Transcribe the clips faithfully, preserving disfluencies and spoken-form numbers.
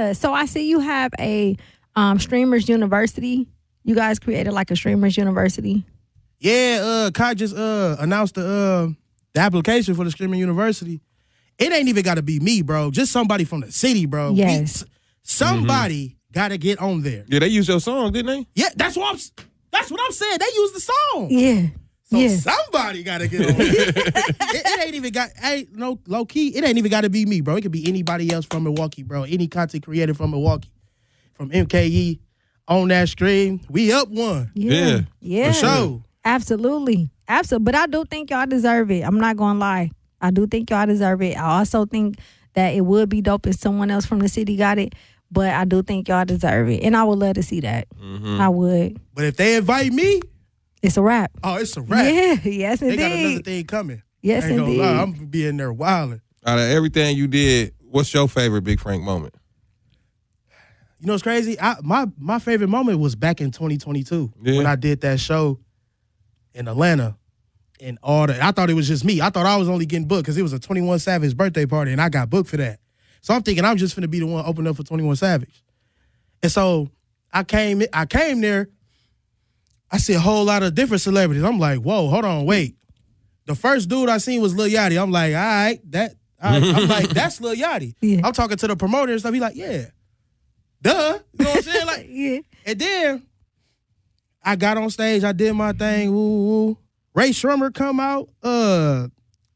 Yeah. So I see you have a um, Streamers University. You guys created like a Streamers University. Yeah, uh, Kai just uh, announced the uh, the application for the Streaming University. It ain't even got to be me, bro. Just somebody from the city, bro. Yes. We, somebody mm-hmm. got to get on there. Yeah, they used your song, didn't they? Yeah, that's what I'm. That's what I'm saying. They used the song. Yeah. So yeah. somebody got to get on there. it, it ain't even got. Ain't no low key. It ain't even got to be me, bro. It could be anybody else from Milwaukee, bro. Any content creator from Milwaukee, from M K E on that stream. We up one. Yeah. Yeah. Yeah. For sure. Absolutely. Absolutely. But I do think y'all deserve it. I'm not going to lie. I do think y'all deserve it. I also think that it would be dope if someone else from the city got it. But I do think y'all deserve it. And I would love to see that. Mm-hmm. I would. But if they invite me, it's a wrap. Oh, it's a wrap. Yeah. Yes, indeed. They got another thing coming. Yes, I ain't indeed. Gonna lie, I'm going to be in there wilding. Out of everything you did, what's your favorite Big Frank moment? You know what's crazy? I, my my favorite moment was back in twenty twenty-two yeah. when I did that show in Atlanta. And all the, I thought it was just me. I thought I was only getting booked because it was a twenty-one Savage birthday party, and I got booked for that. So I'm thinking I'm just finna be the one opening up for twenty-one Savage. And so I came I came there. I see a whole lot of different celebrities. I'm like, whoa, hold on, wait. The first dude I seen was Lil Yachty. I'm like, all right, that. All right. I'm like, that's Lil Yachty. Yeah. I'm talking to the promoter and stuff. He like, yeah. Duh. You know what I'm saying? Like, yeah. And then I got on stage. I did my thing. Woo, woo. Ray Shrummer come out. Uh,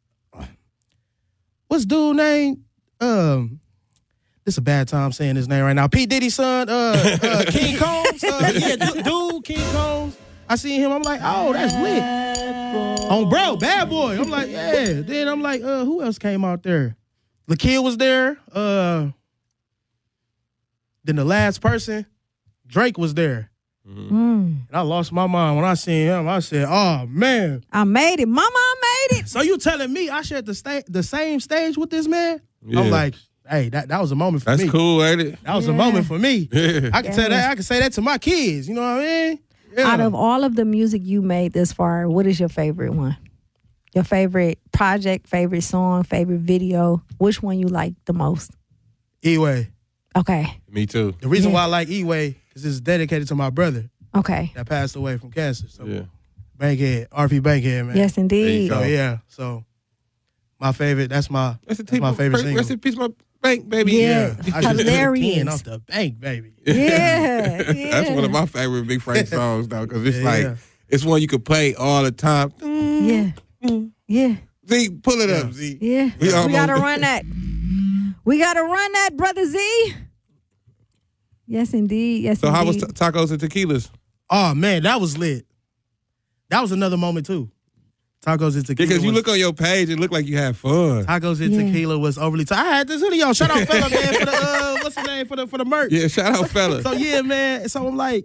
what's dude name? Um, this is a bad time saying his name right now. P. Diddy's son, uh, uh King Combs. Uh, yeah, dude, dude, King Combs. I seen him. I'm like, oh, that's lit. On bro, Bad Boy. I'm like, yeah. Then I'm like, uh, who else came out there? LaKill was there. Uh, then the last person, Drake was there. Mm-hmm. Mm. And I lost my mind when I seen him. I said, oh, man. I made it. Mama, I made it. So you telling me I shared the sta- the same stage with this man? Yeah. I'm like, hey, that, that was a moment for That's me. That's cool, ain't it? That was yeah. a moment for me. Yeah. I can yes. tell that. I can say that to my kids. You know what I mean? Yeah. Out of all of the music you made this far, what is your favorite one? Your favorite project, favorite song, favorite video? Which one you like the most? E-Way. Okay. Me too. The reason yeah. why I like E-Way is it's dedicated to my brother. Okay. That passed away from cancer. So yeah. Bankhead, R P Bankhead, man. Yes, indeed. So yeah, so my favorite. That's my Rest in that's my favorite rest, single. Rest in peace, my bank, baby. Yeah, I just took hilarious. ten off the bank, baby. Yeah, yeah. That's one of my favorite Big Frank songs, though, because it's Yeah. like it's one you could play all the time. Yeah, yeah, Z, pull it up, Z. yeah. We We, almost- gotta run that. We gotta run that, brother Z. Yes, indeed. Yes, So indeed. how was t- tacos and tequilas? Oh man, that was lit. That was another moment too. Tacos and tequila. Because you was, look on your page, it looked like you had fun. Tacos and Yeah. tequila was overly. T- I had this video. Shout out, fella, man, for the uh, what's the name for the for the merch. Yeah, shout out, fella. So yeah, man. So I'm like,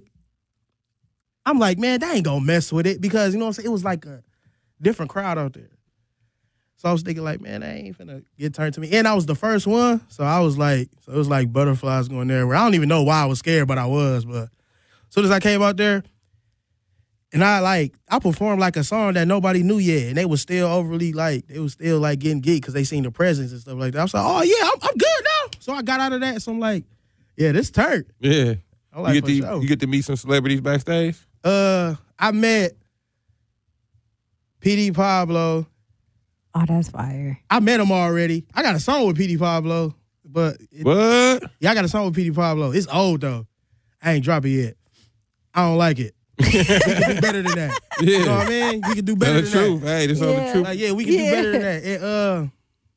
I'm like, man, they ain't gonna mess with it because you know what I'm saying. It was like a different crowd out there. So I was thinking like, man, they ain't finna get turned to me. And I was the first one, so I was like, so it was like butterflies going there. I don't even know why I was scared, but I was. But as soon as I came out there, and I like, I performed like a song that nobody knew yet, and they was still overly like, they was still like getting geeked because they seen the presence and stuff like that. I was like, oh yeah, I'm, I'm good now. So I got out of that. So I'm like, yeah, this turned. Yeah. I'm like, you, for get to, sure. you get to meet some celebrities backstage? Uh, I met P D Pablo. Oh, that's fire. I met him already. I got a song with P D Pablo, but it, What? yeah, I got a song with P D Pablo. It's old though. I ain't drop it yet. I don't like it. We can do better than that. Yeah. You know what I mean? We can do Tell better the than truth. that. Hey, this on the Yeah. truth. Like, yeah, we can Yeah. do better than that. And, uh,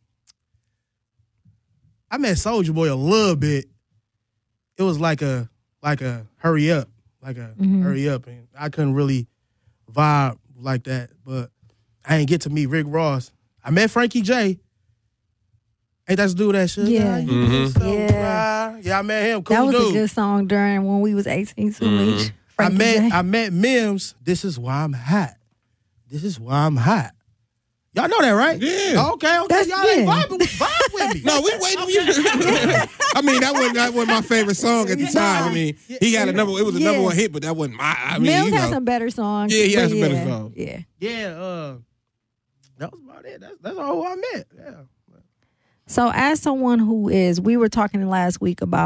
I met Soulja Boy a little bit. It was like a like a hurry up, like a Mhm. hurry up, and I couldn't really vibe like that. But I ain't get to meet Rick Ross. I met Frankie J. Ain't that dude that shit? Yeah. Mhm. So Yeah. right. Yeah, I met him. Cool That was dude. a good song during when we was eighteen too, Mhm. Leach. I Frankie met J. I met Mims. This is why I'm hot. This is why I'm hot. Y'all know that, right? Yeah. Oh, okay, okay. That's Y'all ain't yeah. vibing with, vibe with me. No, we waiting for you. I mean, that wasn't, that wasn't my favorite song at the time. I mean, he got a number. It was a number Yeah. one hit, but that wasn't my. I mean, Mills you know. had some better songs. Yeah, he had but some better yeah, songs. Yeah. Yeah, uh, that was about it. That's that's all I met. Yeah. So as someone who is, we were talking last week about